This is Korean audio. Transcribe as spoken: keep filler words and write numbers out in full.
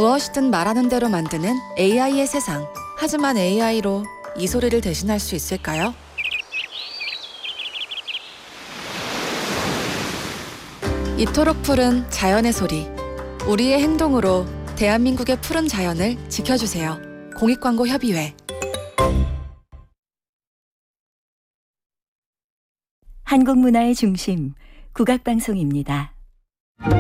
무엇이든 말하는 대로 만드는 에이아이의 세상. 하지만 에이아이로 이 소리를 대신할 수 있을까요? 이토록 푸른 자연의 소리. 우리의 행동으로 대한민국의 푸른 자연을 지켜주세요. 공익광고협의회. 한국문화의 중심, 국악방송입니다.